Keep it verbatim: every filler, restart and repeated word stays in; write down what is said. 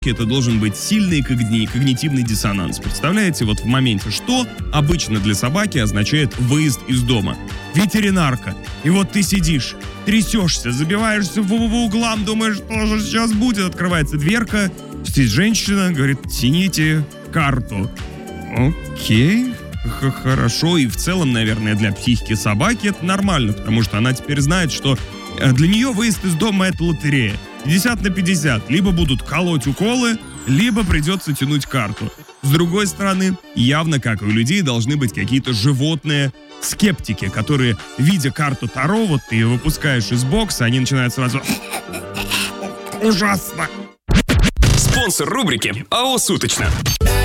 это должен быть сильный когни- когнитивный диссонанс. Представляете, вот в моменте, что обычно для собаки означает выезд из дома? Ветеринарка. И вот ты сидишь, трясешься, забиваешься в, в углам, думаешь, что же сейчас будет. Открывается дверка, сидит женщина, говорит, тяните карту. Окей, х- хорошо. И в целом, наверное, для психики собаки это нормально, потому что она теперь знает, что для нее выезд из дома — это лотерея. пятьдесят на пятьдесят. Либо будут колоть уколы, либо придется тянуть карту. С другой стороны, явно, как и у людей, должны быть какие-то животные скептики, которые, видя карту Таро, вот ты ее выпускаешь из бокса, они начинают сразу... Ужасно! Спонсор рубрики АО «Суточно».